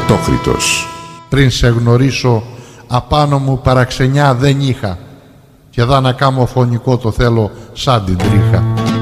Πρωτόκριτος. Πριν σε γνωρίσω, απάνω μου παραξενιά δεν είχα, και δα να κάμω φωνικό το θέλω σαν την τρίχα.